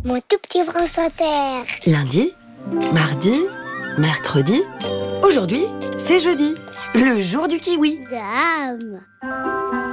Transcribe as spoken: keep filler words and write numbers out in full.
Mon tout petit France Inter. Lundi, mardi, mercredi. Aujourd'hui, c'est jeudi, le jour du kiwi. Dame.